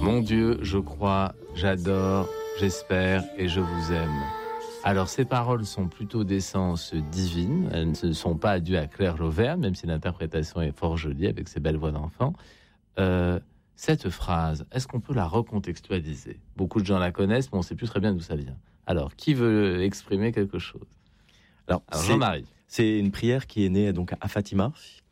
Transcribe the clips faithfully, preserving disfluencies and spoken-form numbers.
Mon Dieu, je crois, j'adore, j'espère et je vous aime. Alors, ces paroles sont plutôt d'essence divine. Elles ne sont pas dues à Claire Lauvergne, même si l'interprétation est fort jolie avec ses belles voix d'enfant. Euh, cette phrase, est-ce qu'on peut la recontextualiser ? Beaucoup de gens la connaissent, mais on ne sait plus très bien d'où ça vient. Alors, qui veut exprimer quelque chose ? Alors, Alors c'est, Jean-Marie. C'est une prière qui est née donc à Fatima,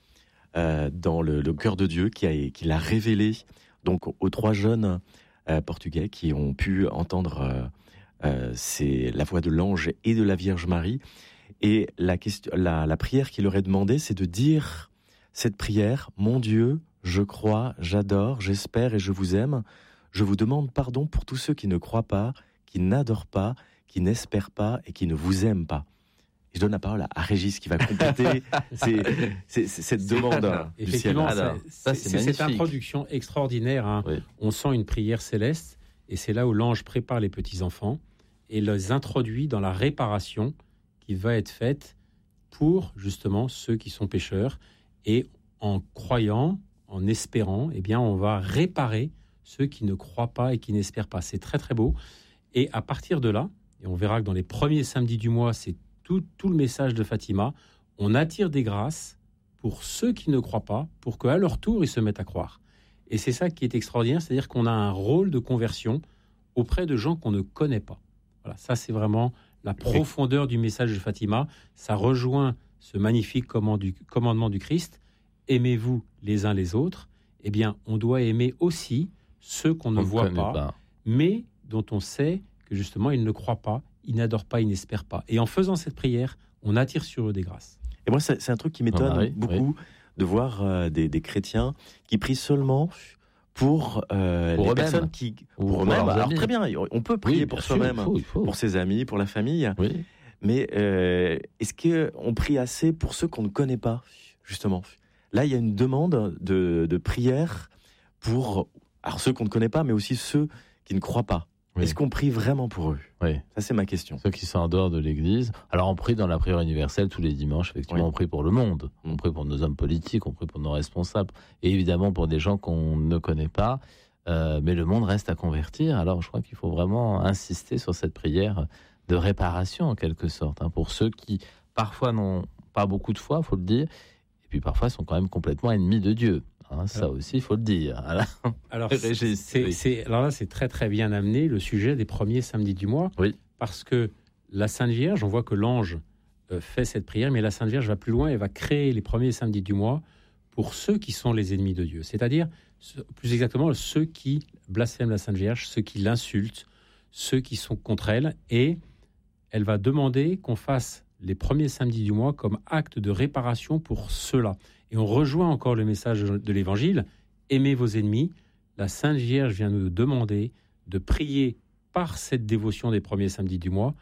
euh, dans le, le cœur de Dieu, qui, a, qui l'a révélée donc aux trois jeunes euh, portugais qui ont pu entendre euh, euh, c'est la voix de l'ange et de la Vierge Marie. Et la, question, la, la prière qui leur est demandée, c'est de dire cette prière: mon Dieu, je crois, j'adore, j'espère et je vous aime. Je vous demande pardon pour tous ceux qui ne croient pas, qui n'adorent pas, qui n'espèrent pas et qui ne vous aiment pas. Et je donne la parole à Régis qui va compléter c'est, c'est, c'est cette demande du ciel. Effectivement, Alors, ça, c'est, c'est, c'est cette magnifique. introduction extraordinaire. Hein. Oui. On sent une prière céleste et c'est là où l'ange prépare les petits-enfants et les introduit dans la réparation qui va être faite pour justement ceux qui sont pécheurs. Et en croyant, en espérant, eh bien, on va réparer ceux qui ne croient pas et qui n'espèrent pas. C'est très très beau. Et à partir de là, et on verra que dans les premiers samedis du mois, c'est tout, tout le message de Fatima, on attire des grâces pour ceux qui ne croient pas, pour qu'à leur tour, ils se mettent à croire. Et c'est ça qui est extraordinaire, c'est-à-dire qu'on a un rôle de conversion auprès de gens qu'on ne connaît pas. Voilà, ça c'est vraiment la profondeur du message de Fatima. Ça rejoint ce magnifique commandement du Christ. Aimez-vous les uns les autres. Eh bien, on doit aimer aussi ceux qu'on ne On voit ne pas, pas, mais dont on sait que justement ils ne croient pas, ils n'adorent pas, ils n'espèrent pas. Et en faisant cette prière, on attire sur eux des grâces. Et moi, c'est, c'est un truc qui m'étonne Ah, oui, beaucoup oui. de voir euh, des, des chrétiens qui prient seulement pour, euh, Pour les eux-mêmes. personnes qui... Ou Pour pour eux-mêmes, leurs alors amis. très bien, on peut prier Oui, pour bien sûr, soi-même, il faut, il faut. pour ses amis, pour la famille, Oui. mais euh, est-ce qu'on prie assez pour ceux qu'on ne connaît pas, justement ? Là, il y a une demande de, de prière pour alors ceux qu'on ne connaît pas, mais aussi ceux qui ne croient pas. Oui. Est-ce qu'on prie vraiment pour eux ? Oui. Ça, c'est ma question. Ceux qui sont en dehors de l'Église. Alors, on prie dans la prière universelle tous les dimanches. Effectivement, Oui. on prie pour le monde. On prie pour nos hommes politiques, on prie pour nos responsables. Et évidemment, pour des gens qu'on ne connaît pas. Euh, mais le monde reste à convertir. Alors, je crois qu'il faut vraiment insister sur cette prière de réparation, en quelque sorte, hein, pour ceux qui, parfois, n'ont pas beaucoup de foi, il faut le dire. Et puis, parfois, sont quand même complètement ennemis de Dieu. Hein, ça alors, aussi, il faut le dire. Alors, alors, Régis, c'est, oui. c'est, alors là, c'est très très bien amené, le sujet des premiers samedis du mois. Oui. Parce que la Sainte Vierge, on voit que l'ange euh, fait cette prière, mais la Sainte Vierge va plus loin et va créer les premiers samedis du mois pour ceux qui sont les ennemis de Dieu. C'est-à-dire, plus exactement, ceux qui blasphèment la Sainte Vierge, ceux qui l'insultent, ceux qui sont contre elle. Et elle va demander qu'on fasse les premiers samedis du mois comme acte de réparation pour ceux-là. Et on rejoint encore le message de l'Évangile, aimez vos ennemis. La Sainte Vierge vient nous demander de prier par cette dévotion des premiers samedis du mois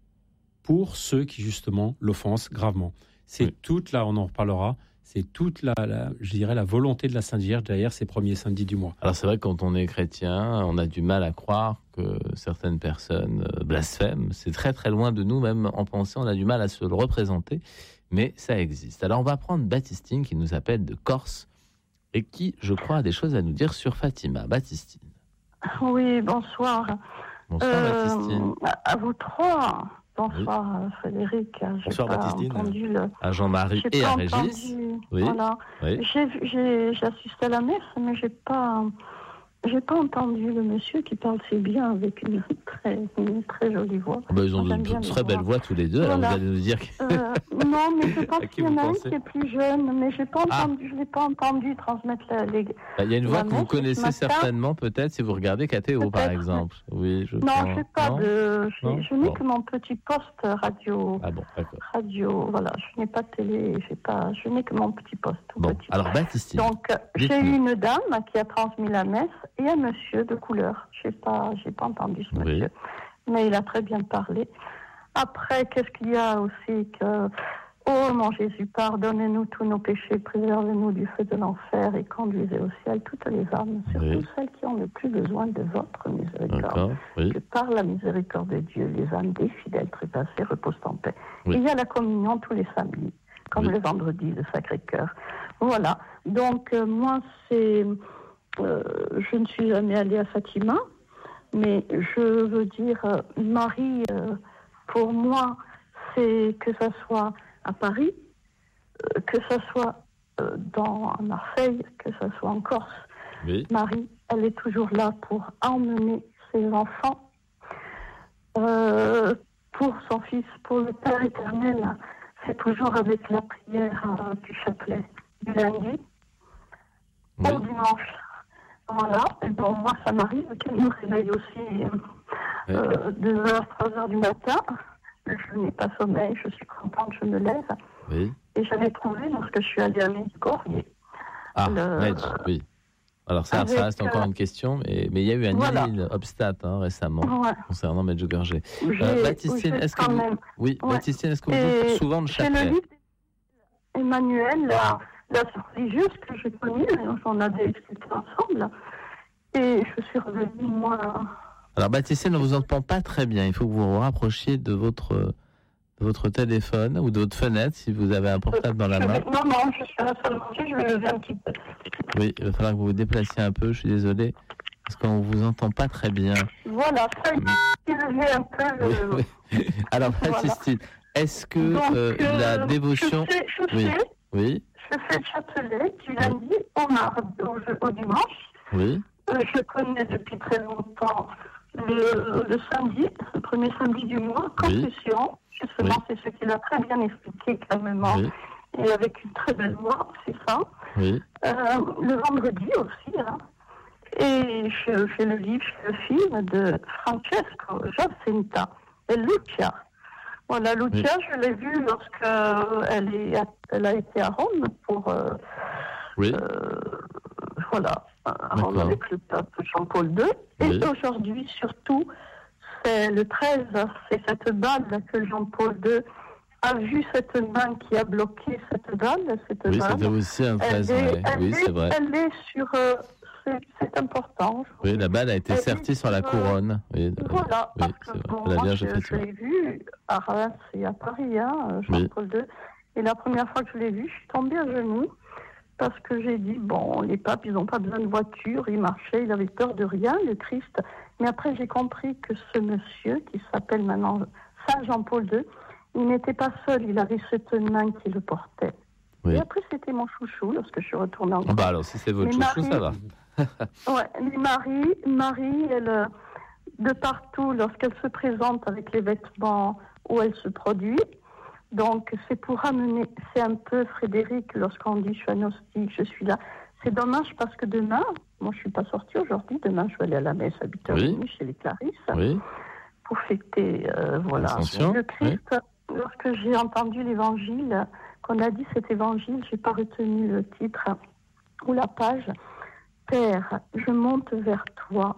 pour ceux qui justement l'offensent gravement. C'est oui. toute, là, on en reparlera, c'est toute la, la, je dirais, la volonté de la Sainte Vierge derrière ces premiers samedis du mois. Alors c'est vrai que quand on est chrétien, on a du mal à croire que certaines personnes blasphèment. C'est très très loin de nous, même en pensée, on a du mal à se le représenter, mais ça existe. Alors on va prendre Baptistine qui nous appelle de Corse et qui, je crois, a des choses à nous dire sur Fatima. Baptistine. Oui, bonsoir. Bonsoir Euh, Baptistine. À vous trois. Bonsoir oui. Frédéric. J'ai Bonsoir pas Baptistine. Entendu le... À Jean-Marie j'ai et pas à Régis. Entendu... Oui. Voilà. Oui. J'ai, j'ai, j'ai assisté à la messe, mais j'ai pas, j'ai pas entendu le monsieur qui parle si bien avec une très, une très jolie voix. Oh ben, ils ont Moi, une très belle voix tous les deux. Voilà. Alors vous allez nous dire. Que... Euh, non, mais je pense qu'il y en a un pensez qui est plus jeune, mais j'ai pas ah. entendu, je l'ai pas entendu transmettre la, les. Il y a une voix que vous connaissez matin. certainement, peut-être, si vous regardez K T O, par exemple. Oui, je non, pense. je sais pas non de. Je, non je n'ai bon. que mon petit poste radio. Ah bon, d'accord. Radio, voilà. Je n'ai pas de télé, j'ai pas. Je n'ai que mon petit poste. Tout Bon, petit. alors Baptistine. Donc, j'ai eu une dame qui a transmis la messe et un monsieur de couleur. Je sais pas, j'ai pas entendu ce monsieur, oui. Mais il a très bien parlé. Après, qu'est-ce qu'il y a aussi que. Oh mon Jésus, pardonnez-nous tous nos péchés, préservez-nous du feu de l'enfer et conduisez au ciel toutes les âmes, surtout oui. celles qui ont le plus besoin de votre miséricorde. Oui. Que par la miséricorde de Dieu, les âmes des fidèles trépassés reposent en paix. Oui. Et il y a la communion tous les samedis, comme oui. le vendredi, le Sacré-Cœur. Voilà. Donc, euh, moi, c'est... euh, je ne suis jamais allée à Fatima, mais je veux dire, euh, Marie, euh, pour moi, c'est que ça soit à Paris, euh, que ça soit euh, dans à Marseille, que ça soit en Corse. Oui. Marie, elle est toujours là pour emmener ses enfants, euh, pour son fils, pour le Père éternel. C'est toujours avec la prière euh, du chapelet du lundi Oui. au dimanche. Voilà. Et bon, moi, ça m'arrive qu'elle nous réveille aussi euh, deux heures, trois heures du matin. Je n'ai pas sommeil, je suis contente, je me lève. Oui. Et j'avais trouvé, lorsque je suis allée à Medjugorje. Ah, le... Medj, oui. Alors ça, Avec, ça reste encore euh, une question, mais, mais il y a eu un voilà. Nil Obstat hein, récemment Ouais. concernant Medjugorje. J'ai- Euh, Baptistine, j'ai est-ce que quand vous... même- Oui, Ouais. Baptistine, est-ce que vous Et dites souvent le c'est le chapelet? livre Emmanuel, la, la sœur religieuse que j'ai connue, on a discuté ensemble. Et je suis revenue, moi. Alors Baptistine, on ne vous entend pas très bien. Il faut que vous vous rapprochiez de votre, de votre téléphone ou de votre fenêtre si vous avez un portable dans la je main. vais- Non, non, je suis à la salle de manger, je vais lever un petit peu. Oui, il va falloir que vous vous déplaciez un peu. Je suis désolé parce qu'on ne vous entend pas très bien. Voilà, ça y est, j'ai levé un peu. Oui, le- oui. Alors Voilà. Baptistine, est-ce que Donc, euh, euh, la dévotion... Je fais, je Oui. fais, Oui, je fais le chapelet du lundi au, mardi, au, au dimanche. oui, Euh, je connais depuis très longtemps le, le samedi, le premier samedi du mois, Oui. confession. Justement, Oui. c'est ce qu'il a très bien expliqué calmement oui, et avec une très belle voix, c'est ça. oui, Euh, le vendredi aussi, hein. Et je fais le livre, je fais le film de Francesco Giacinta et Lucia. Voilà, Lucia, je l'ai vue lorsque elle, est, elle a été à Rome pour, euh, oui. euh, voilà, à Rome D'accord. avec le pape Jean-Paul deux. Et Oui. aujourd'hui, surtout, c'est le treize, c'est cette balle que Jean-Paul deux a vu, cette main qui a bloqué cette balle, cette Oui, balle. c'était aussi un Elle treize est, mai. elle Oui, est- c'est vrai. Elle est sur. euh, c'est, c'est important. je Oui, trouve. la balle a été Elle est sertie sur la sur, euh, couronne. Oui, euh, Voilà, oui, parce c'est que vrai. bon, La moi, Vierge, je, je effectivement. l'ai vu à Reims et à Paris, hein, Jean-Paul deux. Et la première fois que je l'ai vu, je suis tombée à genoux parce que j'ai dit, bon, les papes, ils n'ont pas besoin de voiture, ils marchaient, ils avaient peur de rien, le Christ. Mais après, j'ai compris que ce monsieur, qui s'appelle maintenant Saint Jean-Paul deux, il n'était pas seul, il avait cette main qui le portait. Oui. Et après, c'était mon chouchou lorsque je suis retournée en Ah bah alors, si c'est votre Mais chouchou, Marie- ça va. Ouais, mais Marie, Marie, elle, euh, de partout, lorsqu'elle se présente avec les vêtements où elle se produit, donc c'est pour amener, c'est un peu Frédéric, lorsqu'on dit je suis agnostique, je suis là. C'est dommage parce que demain, moi je suis pas sortie aujourd'hui, demain je vais aller à la messe à huit heures trente Oui. chez les Clarisses Oui, pour fêter, euh, voilà, L'Ascension, le Christ. Lorsque j'ai entendu l'évangile, qu'on a dit cet évangile, j'ai pas retenu le titre ou la page. Père, je monte vers toi.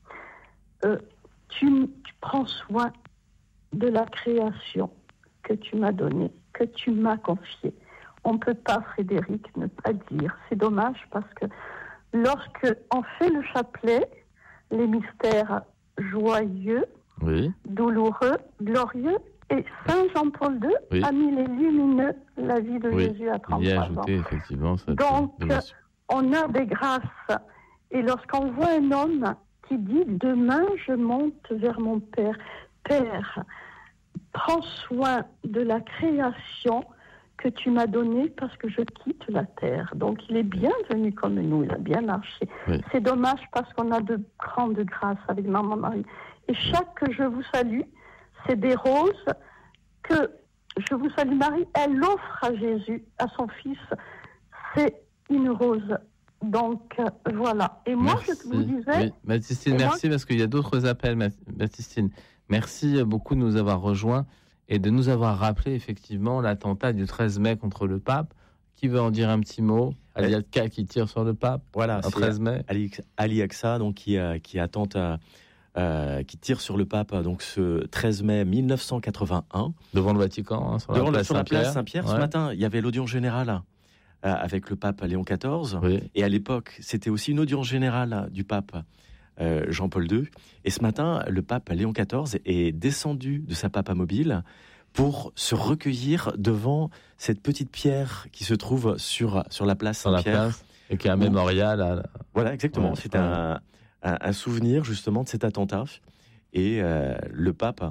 Euh, tu, tu prends soin de la création que tu m'as donnée, que tu m'as confiée. On ne peut pas, Frédéric, ne pas dire. C'est dommage parce que lorsque on fait le chapelet, les mystères joyeux, oui, douloureux, glorieux, et Saint Jean-Paul deux Oui. a mis les lumineux, la vie de oui. Jésus à Il y a trente-trois ans. ajouté effectivement cette Donc, dimension. On a des grâces. Et lorsqu'on voit un homme qui dit « Demain, je monte vers mon Père. Père, prends soin de la création que tu m'as donnée parce que je quitte la terre. » Donc, il est bien venu comme nous, il a bien marché. Oui. C'est dommage parce qu'on a de grandes grâces avec Maman Marie. Et chaque que je vous salue, c'est des roses que je vous salue Marie, elle offre à Jésus, à son fils. C'est une rose. Donc, euh, voilà. Et moi, Merci. je vous disais... Oui. Baptistine, Et moi- merci parce qu'il y a d'autres appels, Ma- Baptistine. Merci beaucoup de nous avoir rejoints et de nous avoir rappelé effectivement l'attentat du treize mai contre le pape. Qui veut en dire un petit mot? Aliatka qui tire sur le pape Voilà, le c'est treize mai. Ali, Ali Aqsa, donc qui, euh, qui attente, euh, euh, qui tire sur le pape donc ce treize mai mille neuf cent quatre-vingt-un. Devant le Vatican, hein, sur, Devant la la, place sur la Saint-Pierre. place Saint-Pierre, ce Ouais. matin, il y avait l'audience générale euh, avec le pape Léon quatorze. Oui. Et à l'époque, c'était aussi une audience générale du pape euh, Jean-Paul deux. Et ce matin, le pape Léon quatorze est descendu de sa papamobile pour se recueillir devant cette petite pierre qui se trouve sur, sur la place Sur la Saint-Pierre. place. Et qui est un mémorial. À... Voilà, exactement. Ouais, c'est un, un, un souvenir justement de cet attentat. Et euh, le pape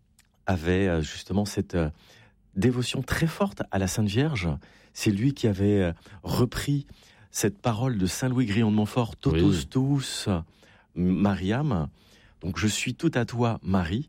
avait justement cette euh, dévotion très forte à la Sainte Vierge. C'est lui qui avait euh, repris cette parole de Saint Louis Grillon de Montfort, Totus oui. Tuus Mariam. Donc je suis tout à toi, Marie.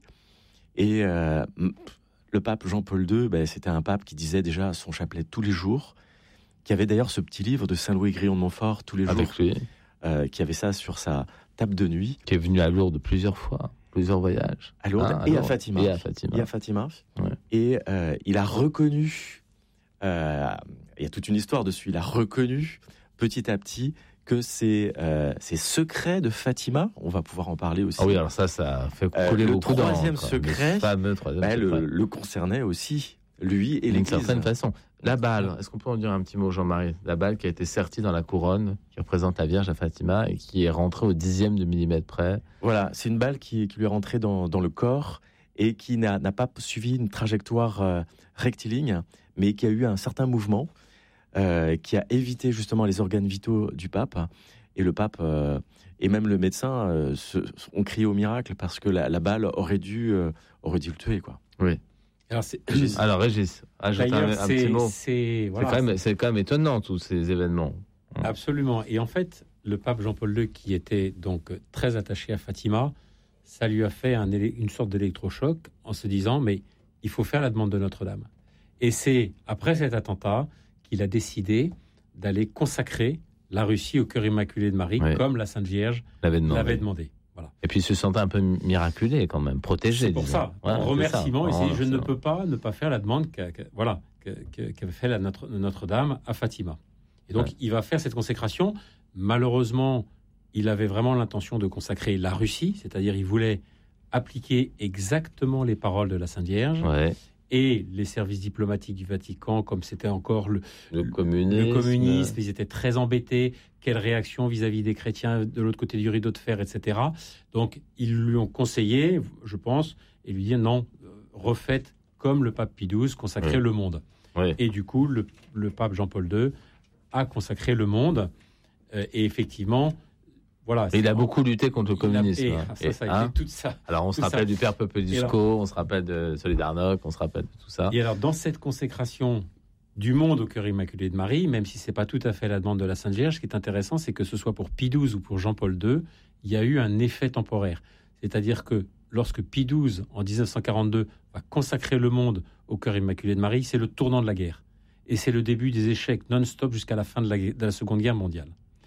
Et euh, le pape Jean-Paul deux, ben, c'était un pape qui disait déjà son chapelet tous les jours, qui avait d'ailleurs ce petit livre de Saint Louis Grillon de Montfort tous les Avec jours, lui. Euh, qui avait ça sur sa table de nuit. Qui est venu à Lourdes plusieurs fois, plusieurs voyages. À Lourdes, ah, et, à à Fatima. et à Fatima. Et à Fatima. Ouais. Et euh, il a reconnu, euh, il y a toute une histoire dessus, il a reconnu petit à petit que ces, euh, ces secrets de Fatima, on va pouvoir en parler aussi. Ah oui, alors ça, ça fait couler euh, le beaucoup troisième d'encre. secret, le fameux troisième bah, secret. Le, le concernait aussi, lui et d'une l'Église. certaine façon. La balle, est-ce qu'on peut en dire un petit mot, Jean-Marie? La balle qui a été sertie dans la couronne, qui représente la Vierge à Fatima et qui est rentrée au dixième de millimètre près. Voilà, c'est une balle qui, qui lui est rentrée dans, dans le corps et qui n'a, n'a pas suivi une trajectoire euh, rectiligne, mais qui a eu un certain mouvement, euh, qui a évité justement les organes vitaux du pape. Et le pape euh, et même le médecin euh, se, ont crié au miracle parce que la, la balle aurait dû, euh, aurait dû le tuer, quoi. Oui. Alors, c'est... Alors Régis, ajoute un, un petit mot. C'est, voilà, c'est, quand même, c'est quand même étonnant, tous ces événements. Absolument. Et en fait, le pape Jean-Paul deux, qui était donc très attaché à Fatima, ça lui a fait un, une sorte d'électrochoc en se disant, mais il faut faire la demande de Notre-Dame. Et c'est après cet attentat qu'il a décidé d'aller consacrer la Russie au cœur immaculé de Marie, oui. comme la Sainte Vierge l'avait demandé. L'avait demandé. Voilà. Et puis il se sentait un peu miraculé quand même, protégé. C'est pour disons. ça, ouais, en remerciement, il s'est dit, je ne ça. peux pas ne pas faire la demande qu'a, qu'a, voilà, qu'avait fait la Notre, Notre-Dame à Fatima. Et donc ouais. il va faire cette consécration. Malheureusement, il avait vraiment l'intention de consacrer la Russie, c'est-à-dire il voulait appliquer exactement les paroles de la Sainte Vierge. Ouais. Et les services diplomatiques du Vatican, comme c'était encore le, le communisme, le communisme ils étaient très embêtés. Quelle réaction vis-à-vis des chrétiens de l'autre côté du rideau de fer, et cetera. Donc, ils lui ont conseillé, je pense, et lui dire non, refaites comme le pape Pie douze, consacrez oui. le monde. Oui. Et du coup, le, le pape Jean-Paul deux a consacré le monde. Euh, et effectivement, voilà. Et il a beaucoup lutté contre le communisme. Et, hein. ça, et, ça a hein été tout ça. Alors, on se rappelle ça. du Père Popedusco, on se rappelle de Solidarność, on se rappelle de tout ça. Et alors, dans cette consécration du monde au cœur immaculé de Marie, même si c'est pas tout à fait la demande de la Sainte Vierge, ce qui est intéressant, c'est que ce soit pour Pie douze ou pour Jean-Paul deux, il y a eu un effet temporaire. C'est-à-dire que lorsque Pie douze, en dix-neuf cent quarante-deux, va consacrer le monde au cœur immaculé de Marie, c'est le tournant de la guerre. Et c'est le début des échecs non-stop jusqu'à la fin de la, de la Seconde Guerre mondiale.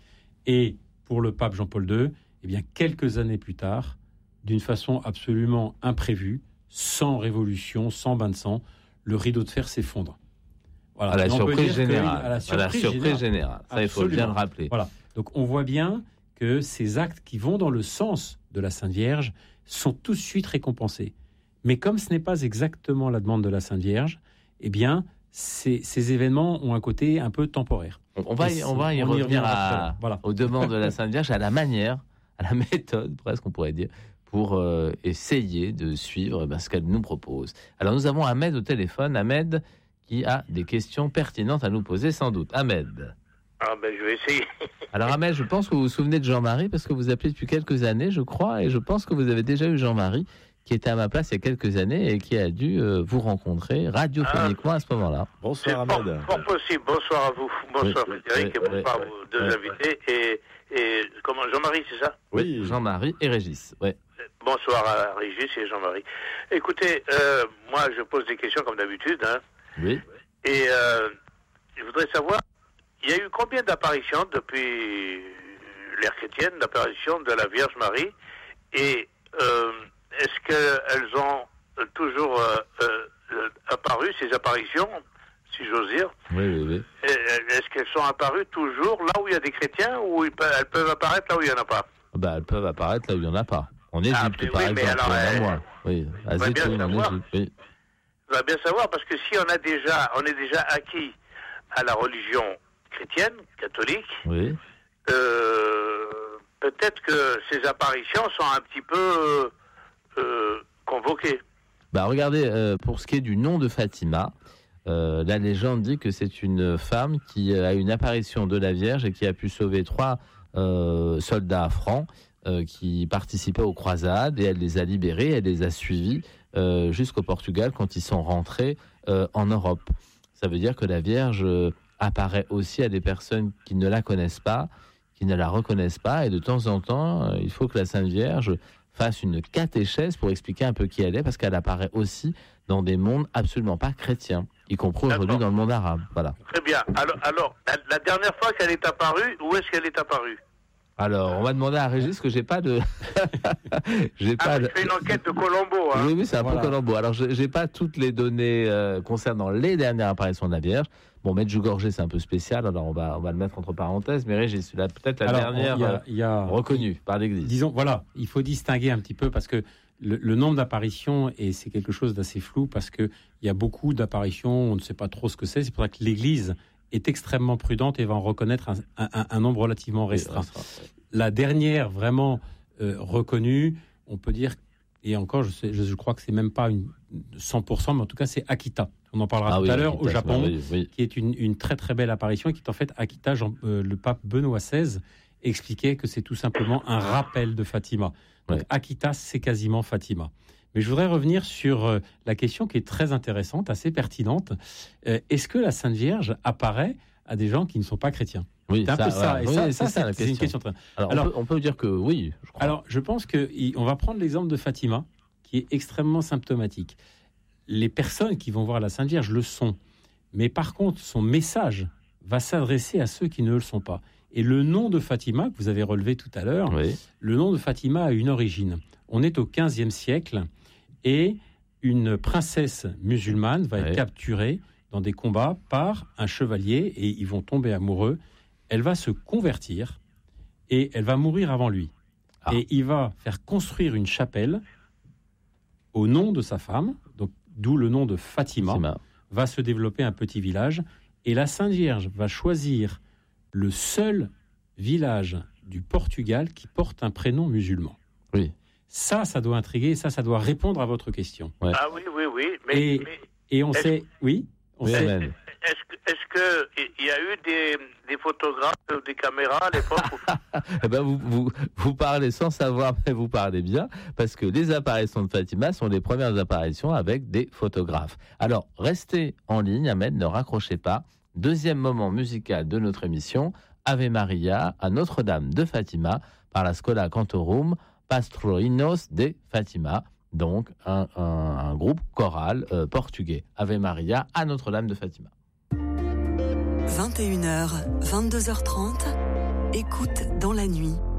Et pour le pape Jean-Paul deux, eh bien, quelques années plus tard, d'une façon absolument imprévue, sans révolution, sans bain de sang, le rideau de fer s'effondre. Voilà. À la surprise générale. À la surprise, à la surprise générale. générale. Ça, il faut bien le rappeler. Voilà. Donc, on voit bien que ces actes qui vont dans le sens de la Sainte Vierge sont tout de suite récompensés. Mais comme ce n'est pas exactement la demande de la Sainte Vierge, eh bien, ces, ces événements ont un côté un peu temporaire. On va y, on va y on revenir y à, voilà. aux demandes de la Sainte Vierge, à la manière, à la méthode, presque, on pourrait dire, pour euh, essayer de suivre ben, ce qu'elle nous propose. Alors, nous avons Ahmed au téléphone. Ahmed, qui a des questions pertinentes à nous poser, sans doute. Ahmed. Ah ben, je vais essayer. Alors, Ahmed, je pense que vous vous souvenez de Jean-Marie, parce que vous appelez depuis quelques années, je crois, et je pense que vous avez déjà eu Jean-Marie, qui était à ma place il y a quelques années et qui a dû euh, vous rencontrer radiophoniquement ah, à ce moment-là. Bonsoir, Ahmed. Fort, fort possible. Bonsoir à vous. Bonsoir, oui, Frédéric, oui, et bonsoir oui, à vos deux oui, invités. Oui. Et, et comment, Jean-Marie, c'est ça? Oui, Jean-Marie et Régis, oui. Bonsoir à Régis et Jean-Marie. Écoutez, euh, moi, je pose des questions comme d'habitude, hein. Oui. Et euh, je voudrais savoir, il y a eu combien d'apparitions depuis l'ère chrétienne, d'apparitions de la Vierge Marie, et euh, est-ce qu'elles ont toujours euh, euh, apparu, ces apparitions, si j'ose dire? Oui, oui, oui. Est-ce qu'elles sont apparues toujours là où il y a des chrétiens, ou elles peuvent apparaître là où il n'y en a pas? Ben, elles peuvent apparaître là où il n'y en a pas. En Égypte, ah, par oui, exemple, alors, il y en a euh, moins. Oui, à Zétoun, en Égypte, oui. On va bien savoir, parce que si on a déjà, on est déjà acquis à la religion chrétienne, catholique, oui. euh, peut-être que ces apparitions sont un petit peu euh, convoquées. Bah regardez, euh, pour ce qui est du nom de Fatima, Euh, la légende dit que c'est une femme qui a une apparition de la Vierge et qui a pu sauver trois euh, soldats francs euh, qui participaient aux croisades, et elle les a libérés, elle les a suivis euh, jusqu'au Portugal quand ils sont rentrés euh, en Europe. Ça veut dire que la Vierge euh, apparaît aussi à des personnes qui ne la connaissent pas, qui ne la reconnaissent pas, et de temps en temps, euh, il faut que la Sainte Vierge fasse une catéchèse pour expliquer un peu qui elle est, parce qu'elle apparaît aussi dans des mondes absolument pas chrétiens, y compris aujourd'hui D'accord. dans le monde arabe. Voilà. Très bien. Alors, alors la, la dernière fois qu'elle est apparue, où est-ce qu'elle est apparue? Alors, on va demander à Régis que j'ai pas de. j'ai ah, pas. De... Je fais une enquête de Colombo. Hein. Oui, oui, c'est un Voilà. peu Colombo. Alors, je- j'ai pas toutes les données euh, concernant les dernières apparitions de la Vierge. Bon, Medjugorje, c'est un peu spécial, alors on va, on va le mettre entre parenthèses. Mais Régis, là, peut-être la Alors, dernière il y a- euh, il y a- reconnue par l'Église. Disons, voilà, il faut distinguer un petit peu parce que le, le nombre d'apparitions, et c'est quelque chose d'assez flou parce qu'il y a beaucoup d'apparitions, on ne sait pas trop ce que c'est. C'est pour ça que l'Église est extrêmement prudente et va en reconnaître un, un- un nombre relativement restreint. La dernière vraiment euh, reconnue, on peut dire, et encore, je, sais, je, je crois que c'est même pas une cent pour cent, mais en tout cas, c'est Akita. On en parlera Ah tout oui, à l'heure, Akita, au Japon, oui, oui. qui est une, une très très belle apparition, et qui est en fait Akita. Jean, euh, le pape Benoît seize expliquait que c'est tout simplement un rappel de Fatima. Donc Ouais. Akita, c'est quasiment Fatima. Mais je voudrais revenir sur euh, la question qui est très intéressante, assez pertinente. Euh, est-ce que la Sainte Vierge apparaît à des gens qui ne sont pas chrétiens? Oui, C'est un peu ça. Et oui, ça, c'est ça, ça, la c'est, c'est une question. question très... Alors, Alors- on, peut, on peut dire que oui, je crois. Alors, je pense qu'on va prendre l'exemple de Fatima, qui est extrêmement symptomatique. Les personnes qui vont voir la Sainte Vierge le sont. Mais par contre, son message va s'adresser à ceux qui ne le sont pas. Et le nom de Fatima, que vous avez relevé tout à l'heure, Oui. le nom de Fatima a une origine. On est au quinzième siècle et une princesse musulmane va être Ouais. capturée dans des combats par un chevalier et ils vont tomber amoureux. Elle va se convertir et elle va mourir avant lui. Ah. Et il va faire construire une chapelle au nom de sa femme, donc d'où le nom de Fatima. Fatima. Va se développer un petit village et la Sainte Vierge va choisir le seul village du Portugal qui porte un prénom musulman. Oui. Ça, ça doit intriguer, ça, ça doit répondre à votre question. Ouais. Ah oui, oui, oui. Mais, Et- mais Et on Est-ce- sait, oui, on Oui, sait. Amen. est-ce que, est-ce que il y a eu des, des photographes ou des caméras à l'époque où- Eh ben vous, vous, vous parlez sans savoir, mais vous parlez bien, parce que les apparitions de Fatima sont les premières apparitions avec des photographes. Alors, restez en ligne, Ahmed, ne raccrochez pas. Deuxième moment musical de notre émission, Ave Maria à Notre-Dame de Fatima par la Schola Cantorum Pastorinhos de Fatima, donc un, un, un groupe choral euh, portugais. Ave Maria à Notre-Dame de Fatima. vingt et une heures, vingt-deux heures trente, écoute dans la nuit.